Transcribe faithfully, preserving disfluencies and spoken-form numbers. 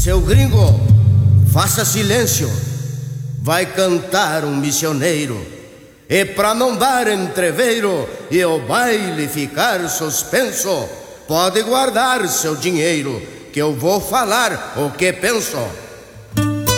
Seu gringo, faça silêncio. Vai cantar um missioneiro. E pra não dar entreveiro e o baile ficar suspenso, pode guardar seu dinheiro, que eu vou falar o que penso.